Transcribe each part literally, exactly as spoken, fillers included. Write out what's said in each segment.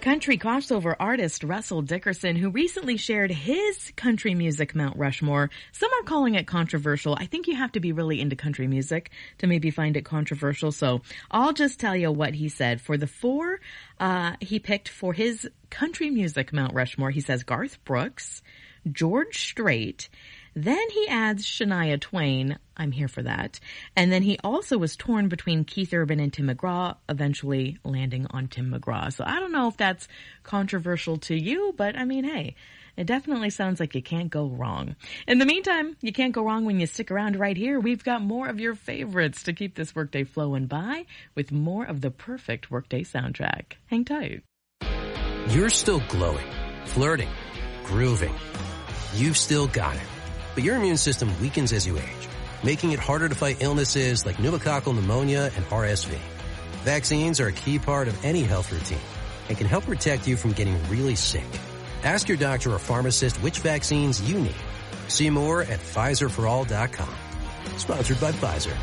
Country crossover artist Russell Dickerson, who recently shared his country music Mount Rushmore. Some are calling it controversial. I think you have to be really into country music to maybe find it controversial. So I'll just tell you what he said. For the four uh he picked for his country music Mount Rushmore, he says Garth Brooks, George Strait, then he adds Shania Twain. I'm here for that. And then he also was torn between Keith Urban and Tim McGraw, eventually landing on Tim McGraw. So I don't know if that's controversial to you, but I mean, hey, it definitely sounds like you can't go wrong. In the meantime, you can't go wrong when you stick around right here. We've got more of your favorites to keep this workday flowing by with more of the perfect workday soundtrack. Hang tight. You're still glowing, flirting, grooving. You've still got it. But your immune system weakens as you age, making it harder to fight illnesses like pneumococcal pneumonia and R S V. Vaccines are a key part of any health routine and can help protect you from getting really sick. Ask your doctor or pharmacist which vaccines you need. See more at Pfizer for all dot com. Sponsored by Pfizer.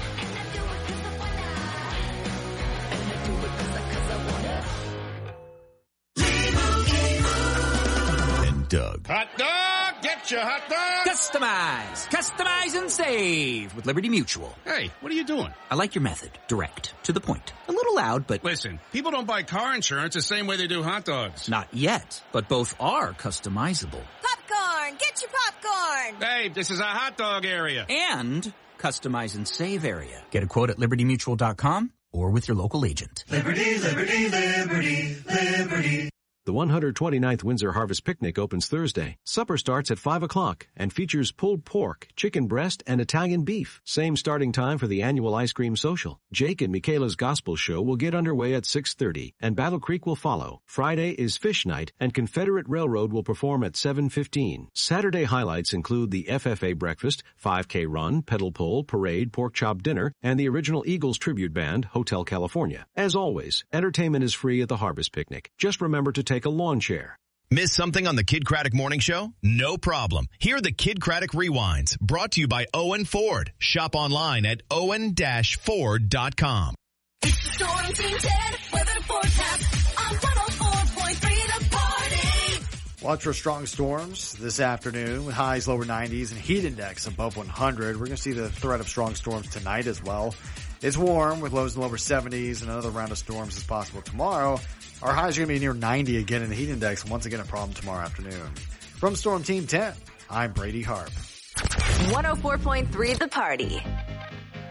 And Doug. Hot dog! Get your hot dog! Customize! Customize and save with Liberty Mutual. Hey, what are you doing? I like your method. Direct. To the point. A little loud, but... Listen, people don't buy car insurance the same way they do hot dogs. Not yet, but both are customizable. Popcorn! Get your popcorn! Hey, this is a hot dog area. And customize and save area. Get a quote at liberty mutual dot com or with your local agent. Liberty, liberty, liberty, liberty. The one hundred twenty-ninth Windsor Harvest Picnic opens Thursday. Supper starts at five o'clock and features pulled pork, chicken breast, and Italian beef. Same starting time for the annual ice cream social. Jake and Michaela's Gospel Show will get underway at six thirty, and Battle Creek will follow. Friday is Fish Night, and Confederate Railroad will perform at seven fifteen. Saturday highlights include the F F A breakfast, five K run, pedal pole, parade, pork chop dinner, and the original Eagles tribute band, Hotel California. As always, entertainment is free at the Harvest Picnic. Just remember to take a lawn chair. Miss something on the Kid Craddock Morning Show? No problem. Hear the Kid Craddock Rewinds, brought to you by Owen Ford. Shop online at owen dash ford dot com. It's the Storm Team ten weather forecast on one oh four point three The Party. Watch for strong storms this afternoon with highs lower nineties and heat index above one hundred. We're going to see the threat of strong storms tonight as well. It's warm with lows in the lower seventies and another round of storms is possible tomorrow. Our highs are going to be near ninety again in the heat index. Once again, a problem tomorrow afternoon. From Storm Team ten, I'm Brady Harp. one oh four point three The Party.